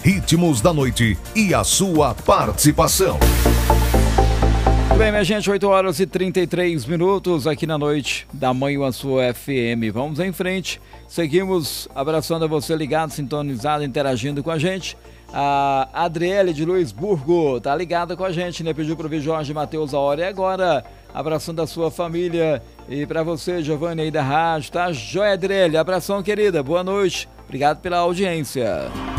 ritmos da noite e a sua participação. Bem, minha gente, 8h33 aqui na noite da Manhã Sua FM. Vamos em frente, seguimos abraçando a você ligado, sintonizado, interagindo com a gente. A Adriele de Luisburgo tá ligada com a gente, né? Pediu pro ouvir Jorge Mateus a hora. E agora, abraçando a sua família e pra você, Giovanni, aí da rádio, tá? Joia, Adriele, abração, querida, boa noite, obrigado pela audiência.